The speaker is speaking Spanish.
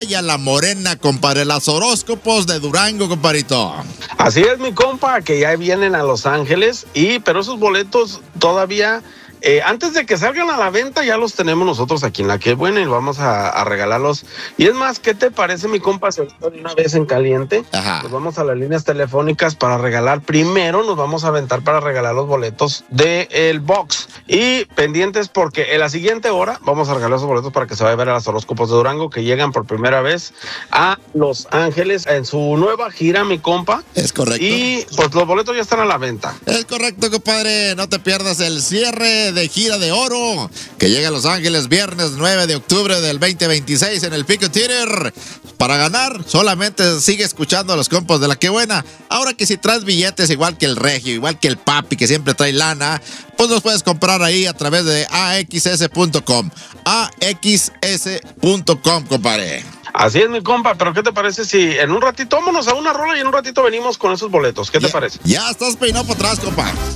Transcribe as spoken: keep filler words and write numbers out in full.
a la morena, compadre. Las horóscopos de Durango, compadrito. Así es, mi compa, que ya vienen a Los Ángeles, y pero esos boletos todavía... Eh, antes de que salgan a la venta, ya los tenemos nosotros aquí en La Que Buena y vamos a, a regalarlos. Y es más, ¿qué te parece, mi compa? Se de una vez en caliente. Ajá. Nos vamos a las líneas telefónicas para regalar. Primero nos vamos a aventar para regalar los boletos del box. Y pendientes porque en la siguiente hora vamos a regalar esos boletos para que se vaya a ver a los horóscopos de Durango, que llegan por primera vez a Los Ángeles en su nueva gira, mi compa. Es correcto. Y pues los boletos ya están a la venta. Es correcto, compadre. No te pierdas el cierre de gira de oro que llega a Los Ángeles viernes nueve de octubre del veinte veintiséis en el Pico Theater. Para ganar, solamente sigue escuchando a los compas de La Que Buena. Ahora que si traes billetes igual que el Regio, igual que el Papi, que siempre trae lana, pues los puedes comprar ahí a través de A X S punto com. A X S punto com, compadre. Así es, mi compa, pero ¿qué te parece si en un ratito, vámonos a una rola y en un ratito venimos con esos boletos? ¿Qué te ya, parece? Ya estás peinado para atrás, compa.